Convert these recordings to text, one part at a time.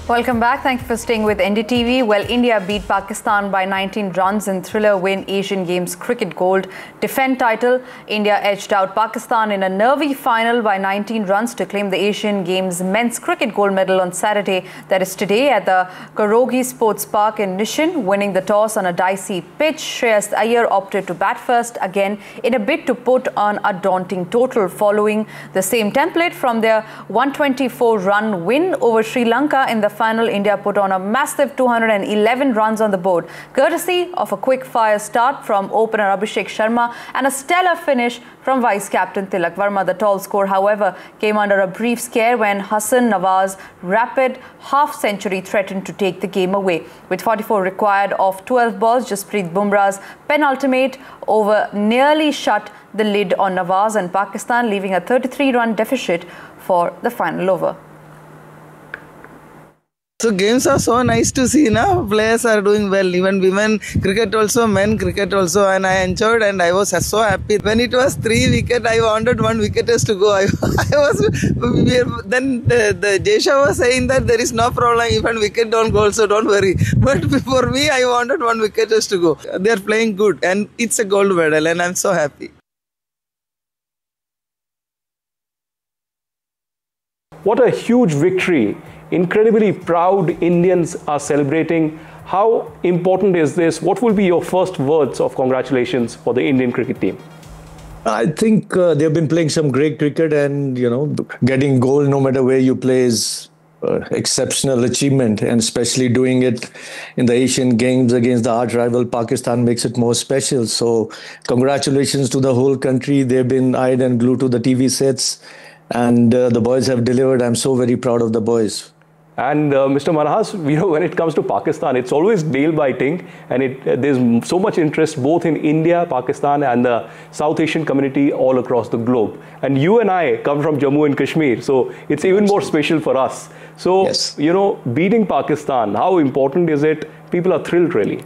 Welcome back. Thank you for staying with NDTV. Well, India beat Pakistan by 19 runs in thriller win Asian Games cricket gold defend title. India edged out Pakistan in a nervy final by 19 runs to claim the Asian Games men's cricket gold medal on Saturday, that is today, at the Karogi Sports Park in Nishan. Winning the toss on a dicey pitch, Shreyas Iyer opted to bat first again in a bid to put on a daunting total, following the same template from their 124-run win over Sri Lanka in the final. India put on a massive 211 runs on the board, courtesy of a quick-fire start from opener Abhishek Sharma and a stellar finish from vice-captain Tilak Verma. The tall score, however, came under a brief scare when Hasan Nawaz's rapid half-century threatened to take the game away. With 44 required of 12 balls, Jasprit Bumrah's penultimate over nearly shut the lid on Nawaz and Pakistan, leaving a 33-run deficit for the final over. So games are so nice to see now. Players are doing well, even women cricket also, men cricket also, and I enjoyed and I was so happy. When it was 3 wicket, I wanted 1 wicketers to go. Then the Jesha was saying that there is no problem, even wicket don't go, so don't worry. But for me, I wanted 1 wicketers to go. They are playing good and it's a gold medal and I'm so happy. What a huge victory. Incredibly proud Indians are celebrating. How important is this? What will be your first words of congratulations for the Indian cricket team? I think they've been playing some great cricket, and getting gold no matter where you play is exceptional achievement, and especially doing it in the Asian Games against the arch rival Pakistan makes it more special. So congratulations to the whole country. They've been eyed and glued to the TV sets, and the boys have delivered. I'm so very proud of the boys. And Mr. Manhas, when it comes to Pakistan, it's always nail-biting, and there's so much interest both in India, Pakistan, and the South Asian community all across the globe. And you and I come from Jammu and Kashmir, so it's even more special for us. So, yes. Beating Pakistan, how important is it? People are thrilled, really.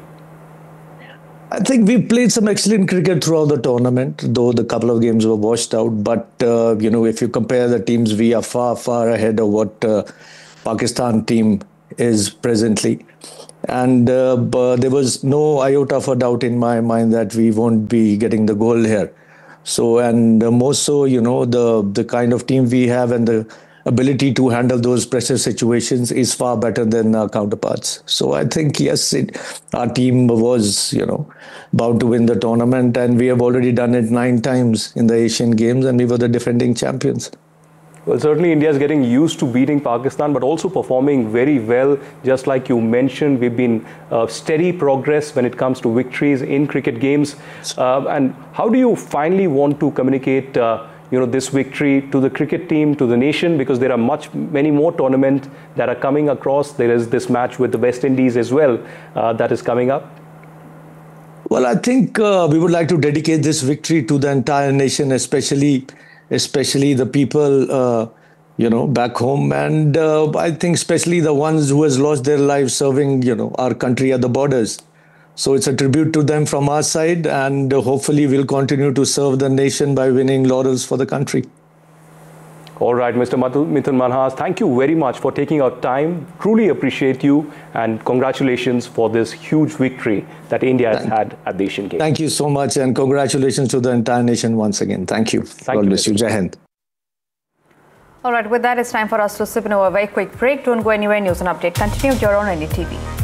I think we played some excellent cricket throughout the tournament, though the couple of games were washed out. But, if you compare the teams, we are far, far ahead of what Pakistan team is presently. And there was no iota of a doubt in my mind that we won't be getting the gold here. So, and more so, the kind of team we have and the ability to handle those pressure situations is far better than our counterparts. So I think, yes, our team was, bound to win the tournament, and we have already done it 9 times in the Asian Games, and we were the defending champions. Well, certainly India is getting used to beating Pakistan, but also performing very well. Just like you mentioned, we've been steady progress when it comes to victories in cricket games. And how do you finally want to communicate this victory to the cricket team, to the nation, because there are many more tournaments that are coming across. There is this match with the West Indies as well that is coming up. Well, I think we would like to dedicate this victory to the entire nation, especially the people, back home. And I think especially the ones who has lost their lives serving, our country at the borders. So it's a tribute to them from our side, and hopefully we'll continue to serve the nation by winning laurels for the country. All right, Mr. Mithun Manhas, thank you very much for taking our time. Truly appreciate you, and congratulations for this huge victory that India has had at the Asian Games. Thank you so much, and congratulations to the entire nation once again. Thank you. God bless you. Jai Hind. All right, with that, it's time for us to slip into a very quick break. Don't go anywhere. News and update continued. You're on NDTV.